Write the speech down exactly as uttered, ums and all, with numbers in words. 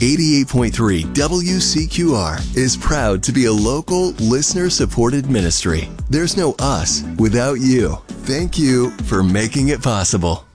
eighty-eight point three W C Q R is proud to be a local, listener-supported ministry. There's no us without you. Thank you for making it possible.